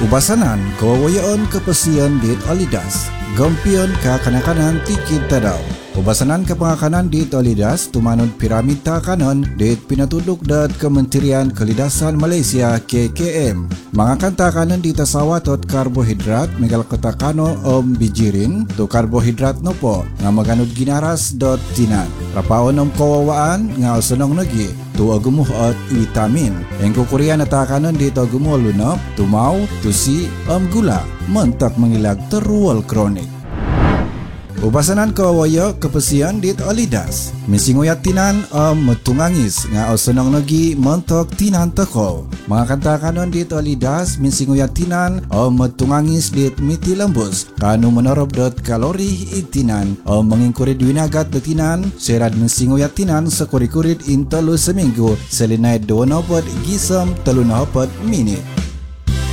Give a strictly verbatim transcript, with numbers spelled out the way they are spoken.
Ubasanan kewawayaan kepesian di Alidas. Gampion ke kanan-kanan tikit tadaw. Ubasanan ke pengakanan di Alidas tumanun piramid takanan di pinatuduk dat Kementerian Kelidasan Malaysia K K M. Mangakan takanan di tasawatot karbohidrat megal ketakano om bijirin tu karbohidrat nopo ngamaganud ginaras dot tinan. Rapaon om kawawaan ngal senong nagi tu agumuh at vitamin. Engko Korea na takanan di tu agumuh lunop tu mau tu si om gula mentak mengilag terual kronik. Ubasanan kawaya kepesian dit Alidas. Misinguyat tinan am metungangis nga senong nagi mentok tinan teko. Mga kantakanon dit Alidas misinguyat tinan am metungangis dit miti lembus. Kanu menorob dot kalori itinan am mengingkurid winagat detinan serad misinguyat tinan sekuri-kurid intelu seminggu selinai dua nopot gisam telu nopot minit.